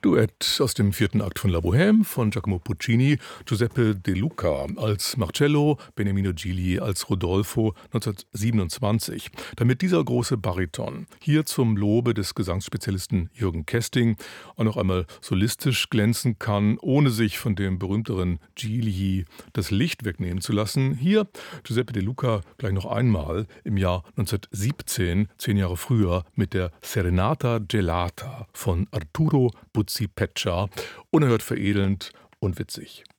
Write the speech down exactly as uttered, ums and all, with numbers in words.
Duett aus dem vierten Akt von La Bohème von Giacomo Puccini, Giuseppe De Luca als Marcello, Beniamino Gigli als Rodolfo neunzehnhundertsiebenundzwanzig. Damit dieser große Bariton hier zum Lobe des Gesangsspezialisten Jürgen Kesting auch noch einmal solistisch glänzen kann, ohne sich von dem berühmteren Gigli das Licht wegnehmen zu lassen. Hier Giuseppe De Luca gleich noch einmal im Jahr neunzehnhundertsiebzehn, zehn Jahre früher, mit der Serenata Gelata von Arturo Buzzi-Peccia, unerhört veredelnd und witzig.